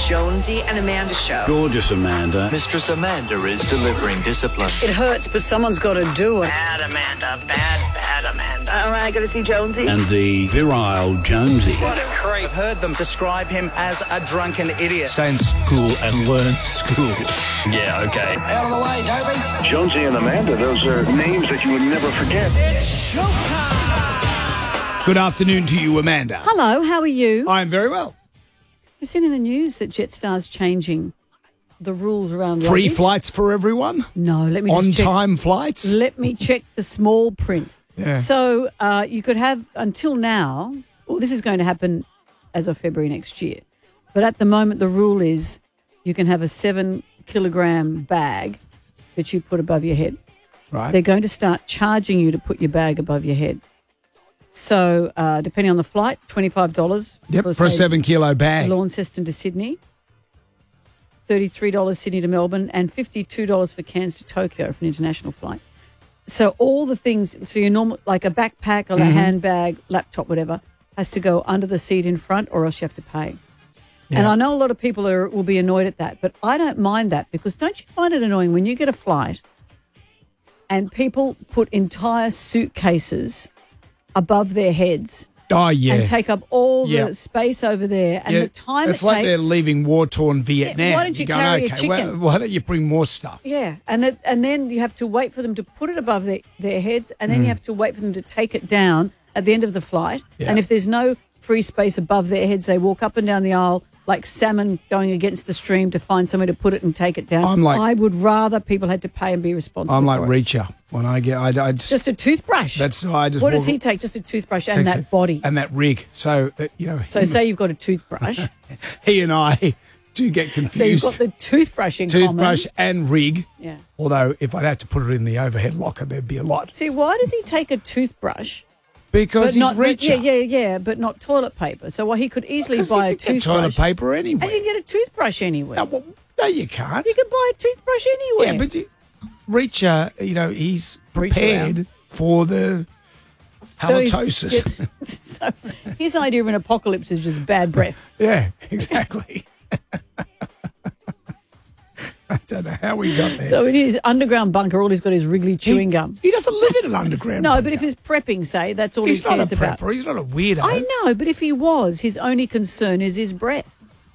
Jonesy and Amanda Show. Gorgeous Amanda. Mistress Amanda is delivering discipline. It hurts, but someone's got to do it. Bad Amanda, bad Amanda. All right, got to see Jonesy. And the virile Jonesy. What a creep. I've heard them describe him as a drunken idiot. Stay in school and learn school. Yeah, okay. Out of the way, Dopey. Jonesy and Amanda, those are names that you would never forget. It's showtime. Good afternoon to you, Amanda. Hello, how are you? I'm very well. You've seen in the news that Jetstar's changing the rules around Free luggage? flights for everyone? No, let me just check. On-time flights? Let me check the small print. Yeah. So you could have, until now, well, this is going to happen as of February next year. But at the moment, the rule is you can have a 7-kilogram bag that you put above your head. Right. They're going to start charging you to put your bag above your head. So depending on the flight, $25. Yep, for a 7-kilo bag. Launceston to Sydney. $33 Sydney to Melbourne, and $52 for Cairns to Tokyo for an international flight. So all the things, so your normal, like a backpack or a handbag, laptop, whatever, has to go under the seat in front, or else you have to pay. Yeah. And I know a lot of people will be annoyed at that, but I don't mind that, because don't you find it annoying when you get a flight and people put entire suitcases above their heads? Oh, yeah. And take up all the space over there, and the time it's it like takes. they're leaving war-torn Vietnam. Why don't you You're carry going, a chicken? Why don't you bring more stuff? Yeah, and then you have to wait for them to put it above their heads, and then you have to wait for them to take it down at the end of the flight. Yeah. And if there's no free space above their heads, they walk up and down the aisle like salmon going against the stream to find somewhere to put it and take it down. I would rather people had to pay and be responsible. I'm like for it. Reacher. When I get, I just a toothbrush. What does he take? Just a toothbrush and that body and that rig. So that, So say you've got a toothbrush. He and I do get confused. So you've got the toothbrush in Toothbrush common. and rig. Yeah. Although if I'd have to put it in the overhead locker, there'd be a lot. See, why does he take a toothbrush? Because he's richer. Yeah, but not toilet paper. So he could easily buy a toothbrush. Toilet paper anywhere. And you can get a toothbrush anywhere. No, you can't. You can buy a toothbrush anywhere. Yeah, but Reacher, he's prepared for the halitosis. So his idea of an apocalypse is just bad breath. Yeah, exactly. I don't know how we got there. So in his underground bunker, all he's got is Wrigley chewing gum. He doesn't live in an underground bunker. No, but if he's prepping, say, that's all he cares about. He's not a prepper. He's not a weirdo. I know, but if he was, his only concern is his breath.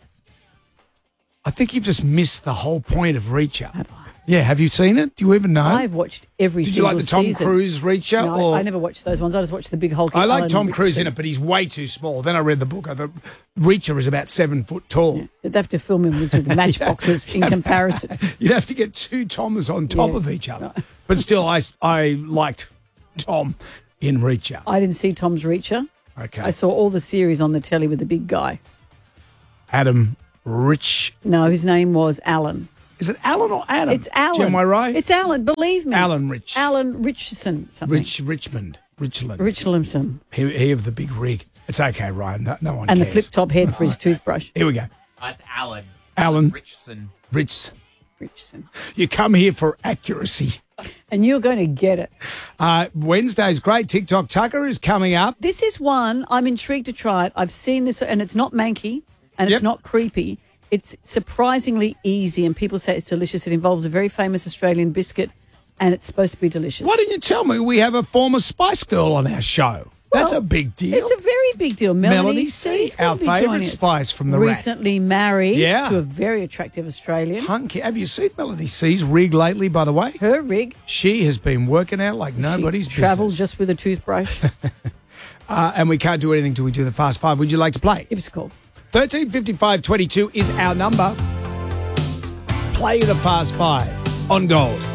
I think you've just missed the whole point of Reacher. Have I? Yeah, have you seen it? Do you even know? I've watched every single season. Did you like the Tom season. Cruise Reacher? No, I never watched those ones. I just watched the big hulking. I like Alan Tom Cruise Richardson. in it, but he's way too small. Then I read the book. I thought Reacher is about 7 foot tall. Yeah. They'd have to film him with matchboxes in comparison. You'd have to get two Toms on top of each other. But still, I liked Tom in Reacher. I didn't see Tom's Reacher. Okay. I saw all the series on the telly with the big guy. Adam Rich. No, his name was Alan. Is it Alan or Adam? It's Alan. Am I right? It's Alan, believe me. Alan Rich. Alan Richardson. Something. Richmond. Richlandson. He of the big rig. It's okay, Ryan. No one And cares. the flip-top head for his toothbrush. Here we go. It's Alan. Alan. Richardson. Richardson. You come here for accuracy. And you're going to get it. Wednesday's great. TikTok Tucker is coming up. This is one I'm intrigued to try it. I've seen this, and it's not manky, and it's not creepy. It's surprisingly easy, and people say it's delicious. It involves a very famous Australian biscuit, and it's supposed to be delicious. Why didn't you tell me we have a former Spice Girl on our show? That's a big deal. It's a very big deal. Melanie C, C's gonna our be joining favourite us. Spice from the Recently married Yeah. to a very attractive Australian. Hunky. Have you seen Melanie C's rig lately, by the way? Her rig. She has been working out like nobody's She travels business. just with a toothbrush. And we can't do anything till we do the Fast Five. Would you like to play? Give us a call. 135522 is our number. Play the Fast Five on Gold.